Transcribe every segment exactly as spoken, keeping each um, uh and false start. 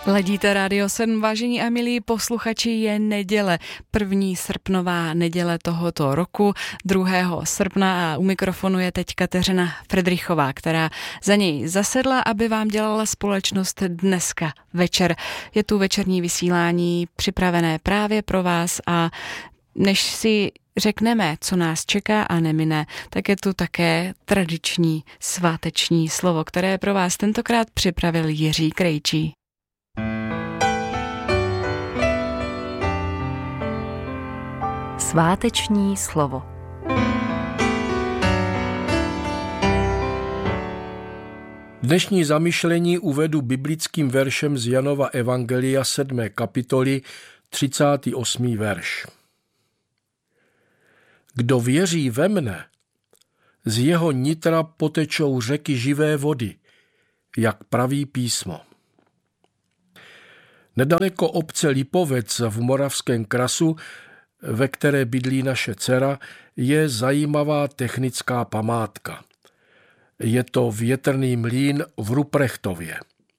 Ladíte Rádio sedm, vážení a milí posluchači, je neděle, první srpnová neděle tohoto roku, druhého srpna, a u mikrofonu je teď Kateřina Fridrichová, která za něj zasedla, aby vám dělala společnost dneska večer. Je tu večerní vysílání připravené právě pro vás a než si řekneme, co nás čeká a nemine, tak je tu také tradiční sváteční slovo, které pro vás tentokrát připravil Jiří Krejčí. Sváteční slovo. Dnešní zamyšlení uvedu biblickým veršem z Janova Evangelia sedmé kapitoly třicátý osmý verš. Kdo věří ve mne, z jeho nitra potečou řeky živé vody, jak praví písmo. Nedaleko obce Lipovec v Moravském krasu, ve které bydlí naše dcera, je zajímavá technická památka. Je to větrný mlýn v Ruprechtově.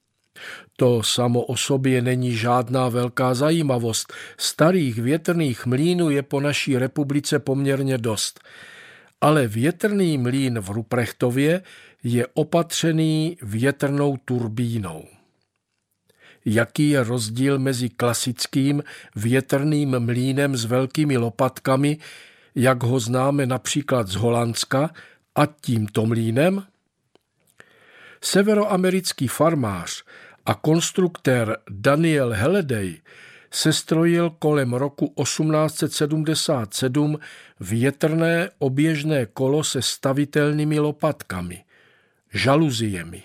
To samo o sobě není žádná velká zajímavost. Starých větrných mlýnů je po naší republice poměrně dost. Ale větrný mlýn v Ruprechtově je opatřený větrnou turbínou. Jaký je rozdíl mezi klasickým větrným mlýnem s velkými lopatkami, jak ho známe například z Holandska, a tímto mlýnem? Severoamerický farmář a konstruktér Daniel Halliday sestrojil kolem roku osmnáct set sedmdesát sedm větrné oběžné kolo se stavitelnými lopatkami, žaluziemi.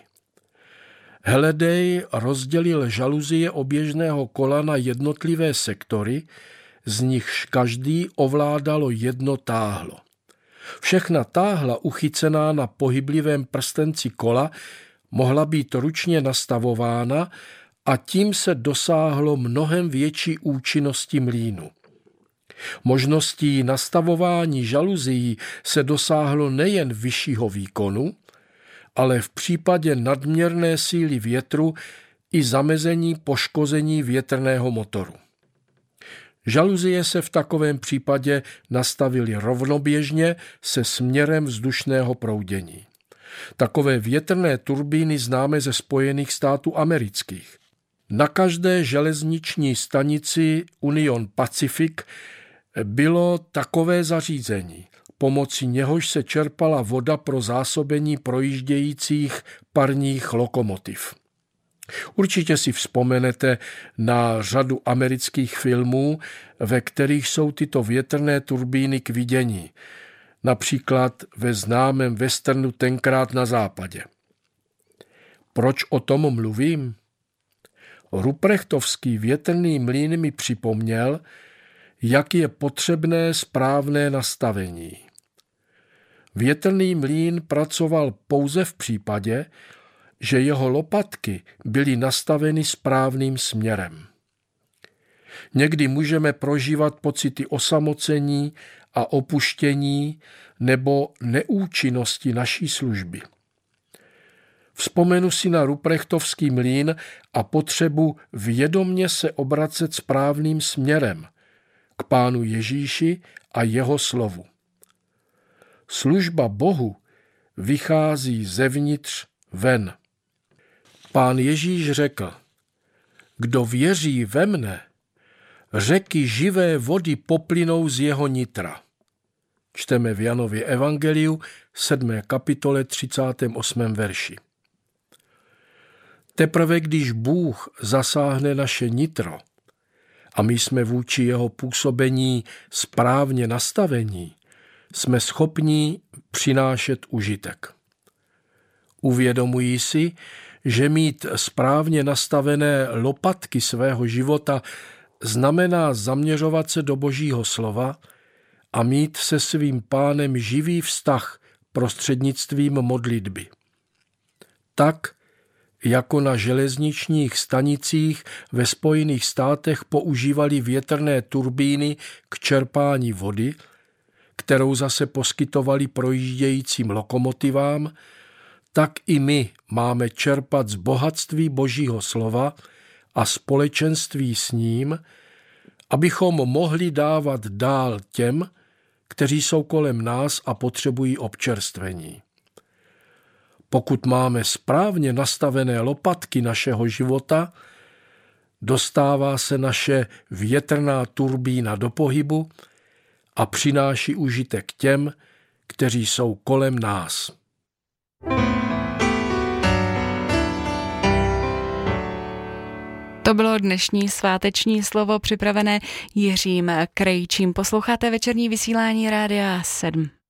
Halliday rozdělil žaluzie oběžného kola na jednotlivé sektory, z nichž každý ovládalo jedno táhlo. Všechna táhla uchycená na pohyblivém prstenci kola mohla být ručně nastavována a tím se dosáhlo mnohem větší účinnosti mlýnu. Možností nastavování žaluzií se dosáhlo nejen vyššího výkonu, ale v případě nadměrné síly větru i zamezení poškození větrného motoru. Žaluzie se v takovém případě nastavily rovnoběžně se směrem vzdušného proudění. Takové větrné turbíny známe ze Spojených států amerických. Na každé železniční stanici Union Pacific bylo takové zařízení, pomocí něhož se čerpala voda pro zásobení projíždějících parních lokomotiv. Určitě si vzpomenete na řadu amerických filmů, ve kterých jsou tyto větrné turbíny k vidění, například ve známém westernu Tenkrát na západě. Proč o tom mluvím? Ruprechtovský větrný mlýn mi připomněl, jak je potřebné správné nastavení. Větrný mlýn pracoval pouze v případě, že jeho lopatky byly nastaveny správným směrem. Někdy můžeme prožívat pocity osamocení a opuštění nebo neúčinnosti naší služby. Vzpomenu si na ruprechtovský mlýn a potřebu vědomně se obracet správným směrem k Pánu Ježíši a jeho slovu. Služba Bohu vychází zevnitř ven. Pán Ježíš řekl: kdo věří ve mne, řeky živé vody poplynou z jeho nitra. Čteme v Janově Evangeliu sedmé kapitole třicátém osmém verši. Teprve když Bůh zasáhne naše nitro a my jsme vůči jeho působení správně nastavení, jsme schopni přinášet užitek. Uvědomují si, že mít správně nastavené lopatky svého života znamená zaměřovat se do Božího slova a mít se svým Pánem živý vztah prostřednictvím modlitby. Tak, jako na železničních stanicích ve Spojených státech používali větrné turbíny k čerpání vody, kterou zase poskytovali projíždějícím lokomotivám, tak i my máme čerpat z bohatství Božího slova a společenství s ním, abychom mohli dávat dál těm, kteří jsou kolem nás a potřebují občerstvení. Pokud máme správně nastavené lopatky našeho života, dostává se naše větrná turbína do pohybu a přináší užitek těm, kteří jsou kolem nás. To bylo dnešní sváteční slovo připravené Jiřím Krejčím. Posloucháte večerní vysílání Rádia sedm.